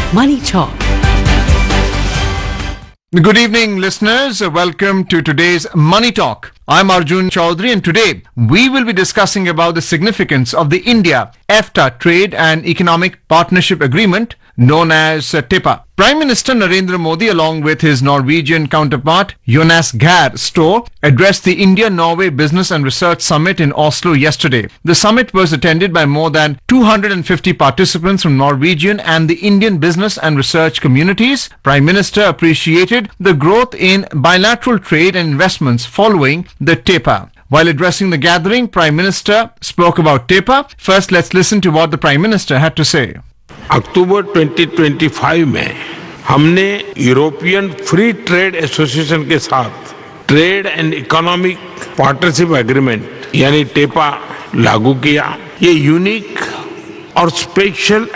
Money Talk. Good evening, listeners. Welcome to today's Money Talk. I'm Arjun Chaudhary, and today we will be discussing about the significance of the India-EFTA Trade and Economic Partnership Agreement, known as TIPA. Prime Minister Narendra Modi, along with his Norwegian counterpart Jonas Gahr Store, addressed the India-Norway Business and Research Summit in Oslo yesterday. The summit was attended by more than 250 participants from Norwegian and the Indian business and research communities. Prime Minister appreciated the growth in bilateral trade and investments following the TIPA. While addressing the gathering, Prime Minister spoke about TIPA. First, let's listen to what the Prime Minister had to say. अक्टूबर 2025 में हमने European free trade association के साथ trade and economic partnership agreement यानी टेपा लागू किया। ये unique और special